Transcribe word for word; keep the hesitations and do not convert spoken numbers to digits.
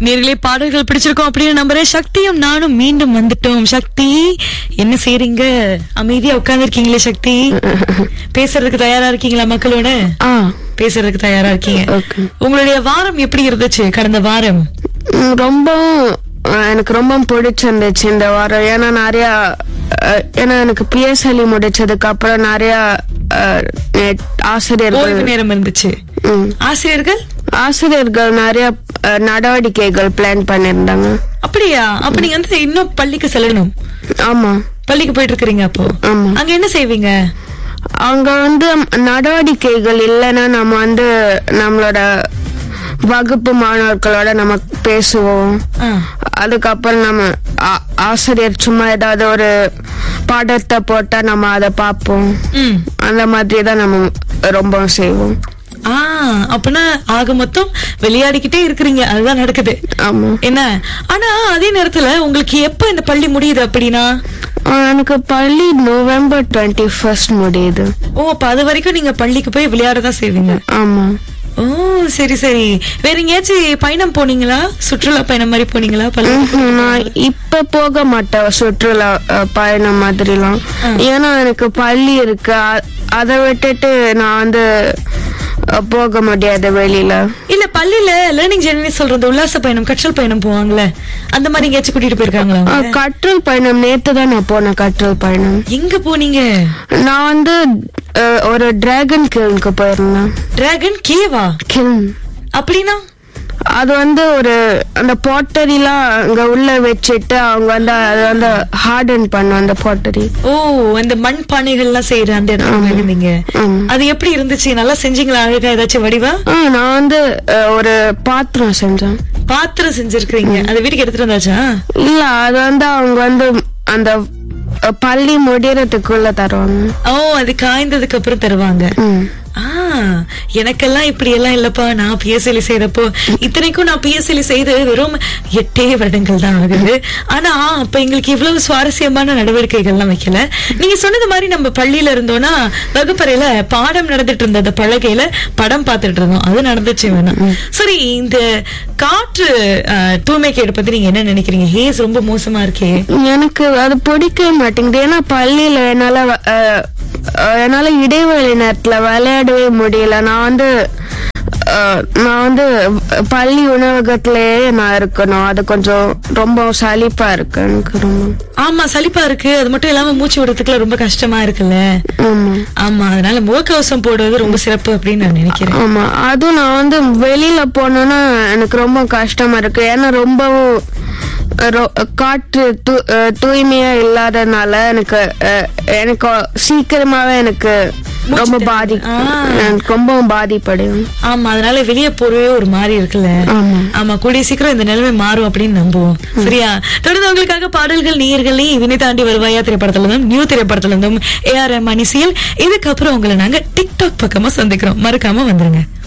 நேர்களே, பாடல்கள் பிடிச்சிருக்கோம் அப்படின்னு நம்புறேன். சக்தியும் நானும் மீண்டும் வந்துட்டோம். சக்தி, என்ன செய்றீங்க? அமைதியா உட்கார்ந்து இருக்கீங்களே சக்தி. பேசுறதுக்கு தயாரா இருக்கீங்களா? மக்களோட பேசுறதுக்கு தயாரா இருக்கீங்க. உங்களுடைய வாரம் எப்படி இருந்துச்சு? கடந்த வாரம் ரொம்ப எனக்கு ரொம்ப பிடிச்சிருந்துச்சு இந்த வாரம். ஏன்னா நிறைய ஏன்னா எனக்கு பிஎஸ்எல்இ முடிச்சதுக்கு அப்புறம் நிறைய ஆசிரியர்கள் நேரம் இருந்துச்சு. ஆசிரியர்கள் ஆசிரியர்கள் நிறைய நடவடிக்கைகள் பிளான் பண்ணிருந்தாங்க. அப்படியா? அப்ப நீங்க வந்து இன்னும் பள்ளிக்கு செல்லணும். ஆமா, பள்ளிக்கு போயிட்டு இருக்கீங்க. அப்போ அங்க என்ன செய்வீங்க? அங்க வந்து நடவடிக்கைகள் இல்லைன்னா நம்ம வந்து நம்மளோட வகுப்பு மாணவர்களோட நம்ம பேசுவோம். அதுக்கப்புறம் நம்ம ஆசிரியர் சும்மா ஏதாவது ஒரு பாடத்தை போட்டா நம்ம அதை பார்ப்போம். அந்த மாதிரி தான் நம்ம ரொம்ப செய்வோம். ஆஹ் அப்படின்னா ஆக மொத்தம் விளையாடிக்கிட்டே இருக்கிறீங்க, அதுதான் நடக்குது. ஆமா. என்ன ஆனா அதே நேரத்துல உங்களுக்கு எப்ப இந்த பள்ளி முடியுது? அப்படின்னா எனக்கு பள்ளி நவம்பர் டுவெண்ட்டி ஃபர்ஸ்ட் முடியுது. ஓ, அப்ப அது வரைக்கும் நீங்க பள்ளிக்கு போய் விளையாடதான் செய்வீங்க? ஆமா. ஓ, சரி சரி. வேற எங்கேயாச்சும் பயணம் போனீங்களா? சுற்றுலா பயணம் மாதிரி போனீங்களா? நான் இப்ப போக மாட்டேன் சுற்றுலா பயணம் மாதிரிலாம். ஏன்னா எனக்கு பள்ளி இருக்கு, அதை விட்டுட்டு நான் வந்து போக முடியாது வெளியில. இல்ல, பள்ளியில லேர்னிங் ஜெர்னி சொல்றது உல்லாச பயணம், கற்றல் பயணம் போவாங்கல்ல, அந்த மாதிரி எங்கேயாச்சும் கூட்டிட்டு போயிருக்காங்களா? கற்றல் பயணம் நேத்து தான் நான் போனேன். கற்றல் பயணம் எங்க போனீங்க? நான் வந்து ஒரு டிராகன் கில்னுக்கு போயிருந்தேன். டிராகன் கேவா? கில் அப்படின்னா அது வந்து ஒரு அந்த பாட்டரிலாம் அங்க உள்ள வச்சுட்டு அவங்க வந்து அது வந்து ஹார்டன் பண்ணும் அந்த பாட்டரி. ஓ, அந்த மண் பானைகள் எல்லாம் செய்யற அந்த இடத்துல இருந்தீங்க. அது எப்படி இருந்துச்சு? நல்லா செஞ்சீங்களா? அழகா ஏதாச்சும் வடிவா? நான் வந்து ஒரு பாத்திரம் செஞ்சேன். பாத்திரம் செஞ்சிருக்கீங்க? அது வீட்டுக்கு எடுத்துட்டு வந்தாச்சா? இல்ல, அது வந்து அவங்க வந்து அந்த பள்ளி முடியறதுக்குள்ள தருவாங்க. ஓ, அது காய்ந்ததுக்கு அப்புறம் தருவாங்க. ஆஹ் எனக்கெல்லாம் இப்படி எல்லாம் இல்லப்பா. நான் பிஎஸ்எல்இ செய்தப்போ, இத்தனைக்கும் நான் பிஎஸ்எல்இ செய்து வெறும் எட்டே வருடங்கள் தான் ஆகுது. ஆனா அப்ப எங்களுக்கு இவ்வளவு சுவாரஸ்யமான நடவடிக்கைகள் எல்லாம் வைக்கல. நீங்க சொன்னது மாதிரி நம்ம பள்ளியில இருந்தோம்னா வகுப்பறையில பாடம் நடந்துட்டு இருந்த அந்த பலகையில படம் பார்த்துட்டு இருந்தோம். அது நடந்துச்சு வேணாம். சரி, இந்த காற்று தூய்மை கேடு பத்தி நீங்க என்ன நினைக்கிறீங்க? ஹேஸ் ரொம்ப மோசமா இருக்கே. எனக்கு அது பிடிக்கவே மாட்டேங்குது. ஏன்னா பள்ளியில என்னால என்னால இடைவெளி நேரத்துல விளையாடவே முடியல. நான் வந்து நான் வந்து பள்ளி உணவகத்திலேயே நான் இருக்கணும். அது கொஞ்சம் ரொம்ப சலிப்பா இருக்கு எனக்கு ரொம்ப. ஆமா, சலிப்பா இருக்கு. அது மட்டும் இல்லாம மூச்சு விடுறதுக்குள்ள ரொம்ப கஷ்டமா இருக்குல்ல. ஆமா, அதனால முகக்கவசம் போடுவது ரொம்ப சிறப்பு அப்படின்னு நான் நினைக்கிறேன். ஆமா, அதுவும் நான் வந்து வெளியில போனோம்னா எனக்கு ரொம்ப கஷ்டமா இருக்கு. ஏன்னா ரொம்பவும் காற்று தூய்மையா இல்லாதனால எனக்கு எனக்கு சீக்கிரமாவே எனக்கு ரொம்ப பாதி ரொம்ப பாதிப்படையும். ஆமா, அதனால வெளியே போறவே ஒரு மாதிரி இருக்குல்ல. ஆமா, கூடிய சீக்கிரம் இந்த நிலைமை மாறும் அப்படின்னு நம்புவோம். சரியா? தொடர்ந்து உங்களுக்காக பாடல்கள் நேயர்களே வினை தாண்டி வருவாயா திரைப்படத்துல இருந்தும் நியூ திரைப்படத்துல இருந்தும் ஏஆர் ரஹ்மான் இசையில். இதுக்கப்புறம் உங்களை நாங்க டிக்டாக் பக்கமா சந்திக்கிறோம். மறக்காம வந்துருங்க.